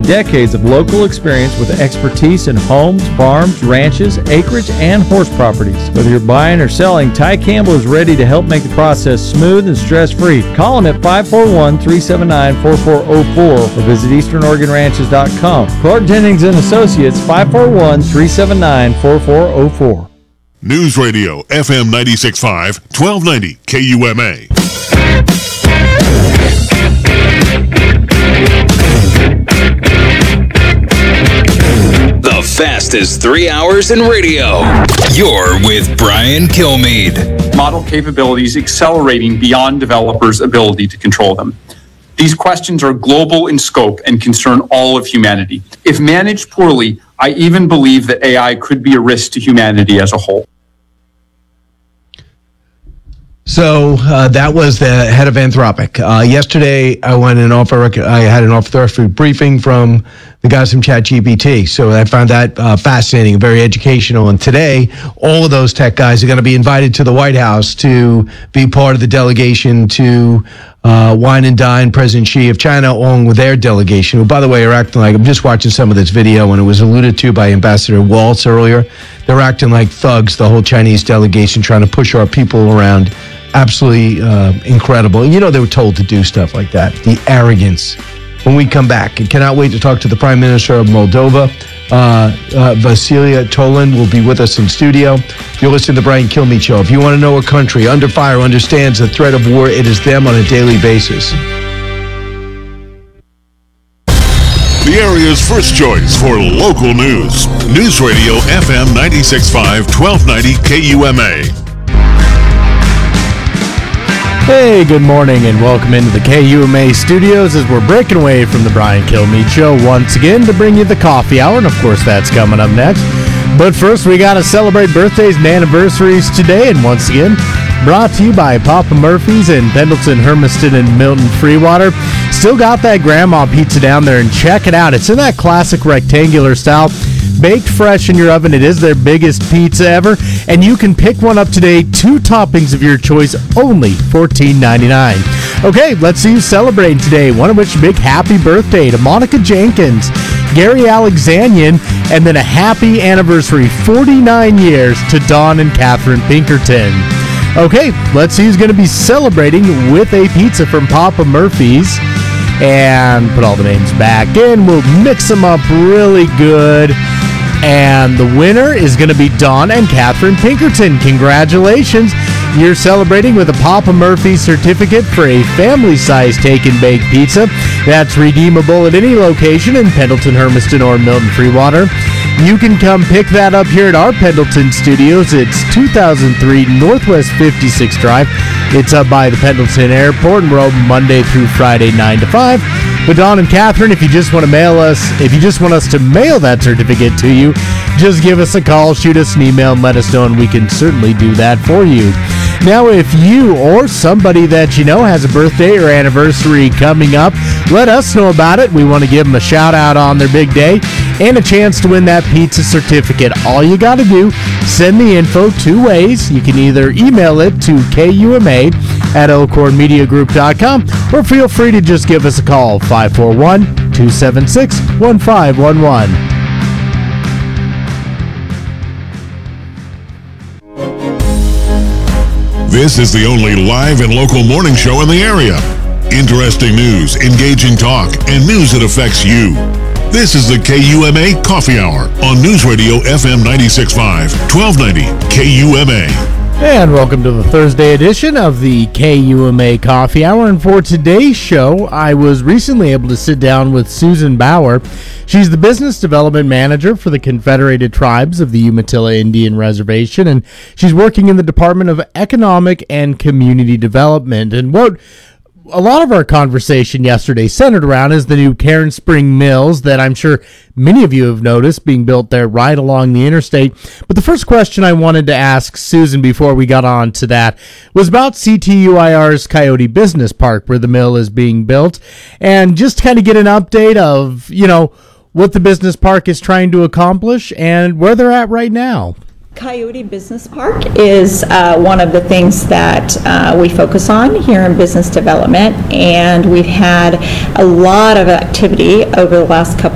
decades of local experience with expertise in homes, farms, ranches, acreage, and horse properties. Whether you're buying or selling, Ty Campbell is ready to help make the process smooth and stress-free. Call him at 541-379-4404 or visit easternoregonranches.com. Clark Jennings and Associates, 541-379-4404. News Radio, FM 96.5, 1290 KUMA. The fastest 3 hours in radio. You're with Brian Kilmeade. Model capabilities accelerating beyond developers' ability to control them. These questions are global in scope and concern all of humanity. If managed poorly, I even believe that AI could be a risk to humanity as a whole. So that was the head of Anthropic. Yesterday, I had an off-the-record briefing from the guys from ChatGPT. So I found that fascinating, very educational. And today, all of those tech guys are going to be invited to the White House to be part of the delegation to wine and dine President Xi of China, along with their delegation, who, by the way, are acting like, I'm just watching some of this video, and it was alluded to by Ambassador Waltz earlier. They're acting like thugs, the whole Chinese delegation, trying to push our people around. Absolutely incredible. You know, they were told to do stuff like that. The arrogance. When we come back, I cannot wait to talk to the Prime Minister of Moldova. Vasilia Tolan will be with us in studio. You're listening to the Brian Kilmeade Show. If you want to know a country under fire understands the threat of war, it is them on a daily basis. The area's first choice for local news. News Radio FM 96.5, 1290 KUMA. Hey, good morning and welcome into the KUMA studios as we're breaking away from the Brian Kilmeade Show once again to bring you the coffee hour, and of course that's coming up next. But first we got to celebrate birthdays and anniversaries today, and once again brought to you by Papa Murphy's in Pendleton, Hermiston, and Milton Freewater. Still got that grandma pizza down there, and check it out. It's in that classic rectangular style, baked fresh in your oven. It is their biggest pizza ever, and you can pick one up today. 2 toppings of your choice, only $14.99. Okay, let's see who's celebrating today. One of which, big happy birthday to Monica Jenkins, Gary Alexanian, and then a happy anniversary, 49 years, to Dawn and Catherine Pinkerton. Okay, let's see who's going to be celebrating with a pizza from Papa Murphy's. And put all the names back in. We'll mix them up really good. And the winner is going to be Dawn and Catherine Pinkerton. Congratulations. You're celebrating with a Papa Murphy's certificate for a family-sized take-and-bake pizza. That's redeemable at any location in Pendleton, Hermiston, or Milton Freewater. You can come pick that up here at our Pendleton studios. It's 2003 Northwest 56th Drive. It's up by the Pendleton Airport, and we're open Monday through Friday, 9 to 5. But Dawn and Catherine, if you just want us to mail that certificate to you, just give us a call, shoot us an email, and let us know, and we can certainly do that for you. Now, if you or somebody that you know has a birthday or anniversary coming up, let us know about it. We want to give them a shout out on their big day and a chance to win that pizza certificate. All you got to do, send the info 2 ways. You can either email it to KUMA@elkhornmediagroup.com or feel free to just give us a call, 541-276-1511. This is the only live and local morning show in the area. Interesting news, engaging talk, and news that affects you. This is the KUMA Coffee Hour on News Radio FM 96.5, 1290 KUMA. And welcome to the Thursday edition of the KUMA Coffee Hour. And for today's show, I was recently able to sit down with Susan Bauer. She's the Business Development Manager for the Confederated Tribes of the Umatilla Indian Reservation, and she's working in the Department of Economic and Community Development. And what a lot of our conversation yesterday centered around is the new Cairn Spring Mills that I'm sure many of you have noticed being built there right along the interstate. But the first question I wanted to ask Susan before we got on to that was about CTUIR's Coyote Business Park, where the mill is being built, and just kind of get an update of, what the business park is trying to accomplish and where they're at right now. Coyote Business Park is one of the things that we focus on here in business development, and we've had a lot of activity over the last couple